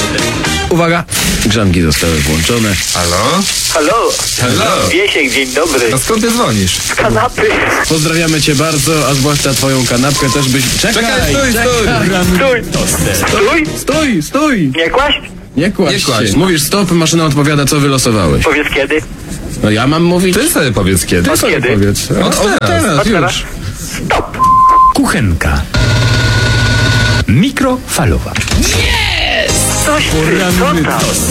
Uwaga, grzanki zostały włączone. Halo? Halo? Halo? Wiesiek, dzień dobry. A skąd ty dzwonisz? Z kanapy. Pozdrawiamy cię bardzo, a zwłaszcza twoją kanapkę też byś... Czekaj, stój! Stój. Nie kłaść? Nie kłaść Nie kłaść. się. Mówisz stop, maszyna odpowiada, co wylosowałeś. Powiedz kiedy. No ja mam mówić? Ty sobie powiedz kiedy. Ty sobie kiedy? powiedz. Od teraz. Od teraz. już. Stop. Kuchenka. Mikrofalowa. Coś ty, co tam?